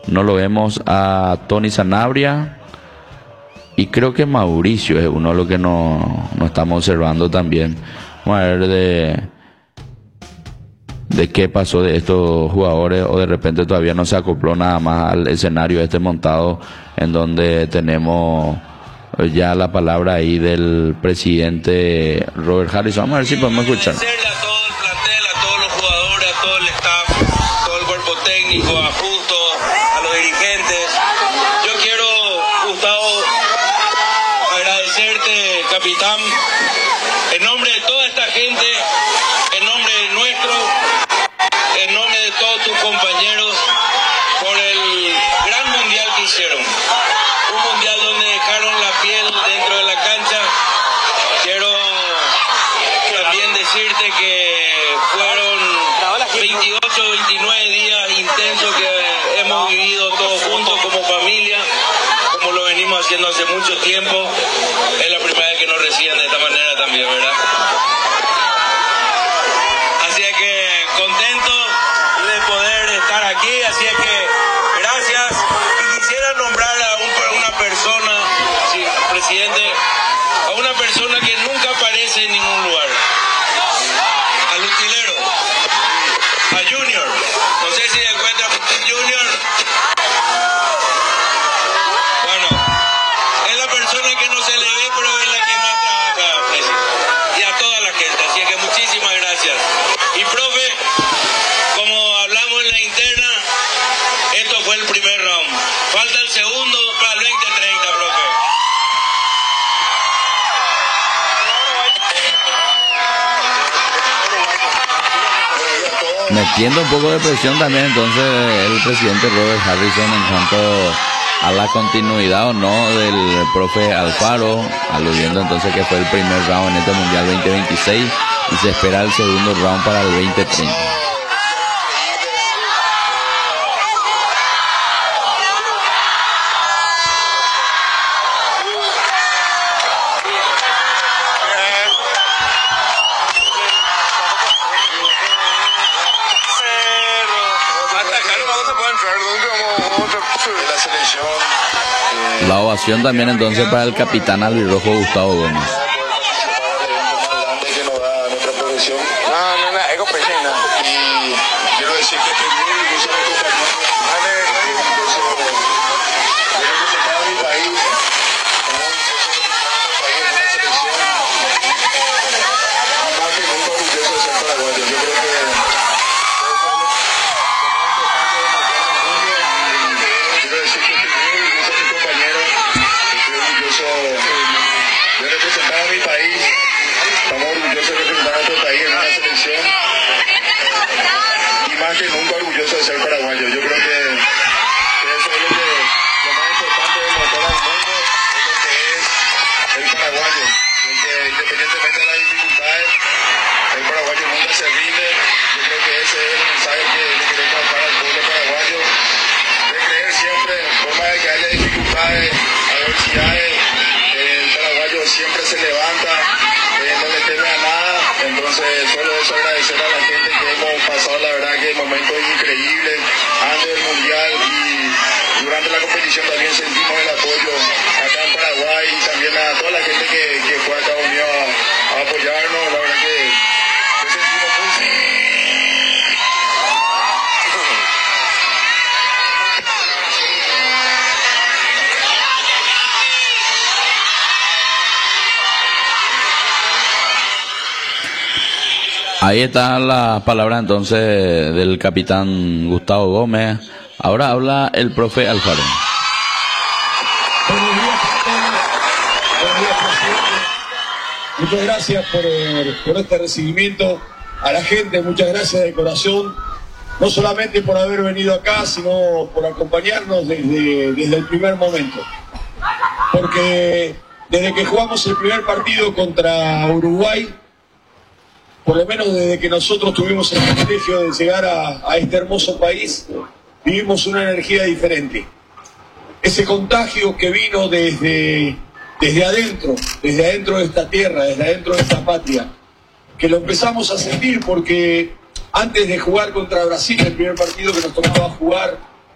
no lo vemos a Tony Sanabria y creo que Mauricio es uno de los que no estamos observando también. Vamos a ver de qué pasó de estos jugadores, o de repente todavía no se acopló nada más al escenario este montado, en donde tenemos ya la palabra ahí del presidente Robert Harrison. Vamos a ver si podemos escuchar. Agradecerle a todo el plantel, a todos los jugadores, a todo el staff, todo el cuerpo técnico, a Justo, a los dirigentes. Yo quiero, Gustavo, agradecerte, capitán, en nombre de toda esta gente, en nombre nuestro, en nombre de todos tus compañeros, por el gran mundial que hicieron. Un mundial donde dejaron la piel dentro de la cancha. Quiero también decirte que fueron 28, 29 días intensos que hemos vivido todos juntos como familia, como lo venimos haciendo hace mucho tiempo. Es la primera vez que nos reciben de esta manera también, ¿verdad? Así es que contento de poder estar aquí, así es que gracias. Y quisiera nombrar a una persona, sí, presidente, a una persona que nunca aparece en ningún lugar, al utilero, a Junior. No sé si encuentra Junior. Bueno, es la persona que no se le ve, pero es la que más trabaja, y a toda la gente, así que muchísimas gracias. Y profe, como hablamos en la interna, esto fue el primer round, falta el segundo para el 2030, profe. Metiendo un poco de presión también entonces el presidente Robert Harrison en cuanto a la continuidad o no del profe Alfaro, aludiendo entonces que fue el primer round en este Mundial 2026 y se espera el segundo round para el 2030. La ovación también entonces para el capitán albirrojo Gustavo Gómez. Y quiero decir que estoy muy orgulloso de mi compañero, de representar a mi país, en una selección, y más que nunca orgulloso de ser paraguayo. Yo creo que quiero decir que estoy muy orgulloso de mi compañero, estoy orgulloso de representar a mi país, estamos orgullosos de representar a nuestro país en una selección. Y más que nunca orgulloso de ser paraguayo. Yo creo que eso es lo más importante de mostrar al mundo, es lo que es el paraguayo. Y que independientemente de las dificultades, el paraguayo nunca se rinde. Yo creo que ese es el mensaje que le queremos dar al pueblo paraguayo, de creer siempre, por más de que haya dificultades, adversidades, el paraguayo siempre se levanta, no le teme a nada. Entonces solo eso, agradecer a la gente que hemos pasado, la verdad que momentos increíbles antes del mundial y durante la competición también sentimos el apoyo acá en Paraguay, y también a toda la gente que fue a Estados Unidos a apoyarnos. La verdad que sentimos mucho. Ahí está la palabra entonces del capitán Gustavo Gómez. Ahora habla el profe Alfaro. Buenos días, buenos días, presidente. Muchas gracias por este recibimiento a la gente, muchas gracias de corazón, no solamente por haber venido acá, sino por acompañarnos desde el primer momento. Porque desde que jugamos el primer partido contra Uruguay, por lo menos desde que nosotros tuvimos el privilegio de llegar a este hermoso país, vivimos una energía diferente. Ese contagio que vino desde adentro de esta tierra, desde adentro de esta patria, que lo empezamos a sentir porque antes de jugar contra Brasil, el primer partido que nos tocaba jugar